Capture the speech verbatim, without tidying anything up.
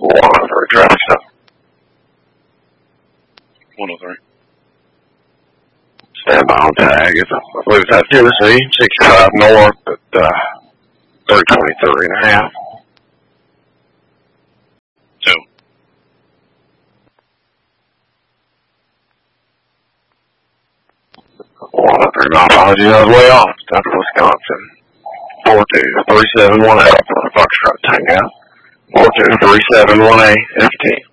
one oh three, traffic stop. one oh three. Stand by on tag. It's, I believe it's out Tennessee, sixty-five north at uh, three twenty-three and a half. Two. one oh three, my apologies, I was way off. That's Wisconsin. four two three seven one eight for the Foxtrot Tango. four two three seven one eight, fifteen.